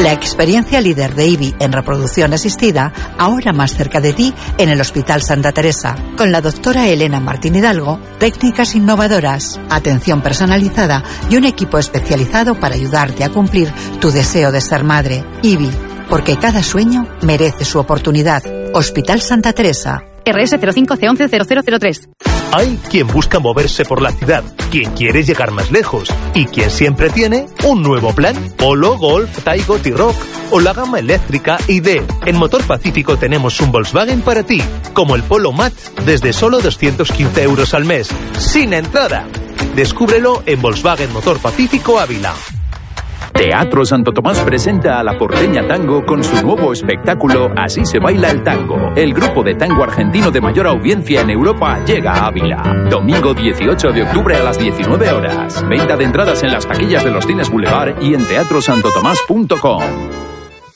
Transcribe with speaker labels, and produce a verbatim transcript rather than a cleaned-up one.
Speaker 1: La experiencia líder de I B I en reproducción asistida, ahora más cerca de ti en el Hospital Santa Teresa. Con la doctora Elena Martín Hidalgo, técnicas innovadoras, atención personalizada y un equipo especializado para ayudarte a cumplir tu deseo de ser madre. I B I, porque cada sueño merece su oportunidad. Hospital Santa Teresa.
Speaker 2: R S cero cinco C once cero cero cero tres.
Speaker 3: Hay quien busca moverse por la ciudad, quien quiere llegar más lejos y quien siempre tiene un nuevo plan. Polo, Golf, Taigo, T-Roc o la gama eléctrica I D. En Motor Pacífico tenemos un Volkswagen para ti, como el Polo Mat, desde solo doscientos quince euros al mes, sin entrada. Descúbrelo en Volkswagen Motor Pacífico Ávila.
Speaker 4: Teatro Santo Tomás presenta a La Porteña Tango con su nuevo espectáculo Así se baila el tango. El grupo de tango argentino de mayor audiencia en Europa llega a Ávila. Domingo dieciocho de octubre a las diecinueve horas. Venta de entradas en las taquillas de los cines Boulevard y en teatro santo tomás punto com.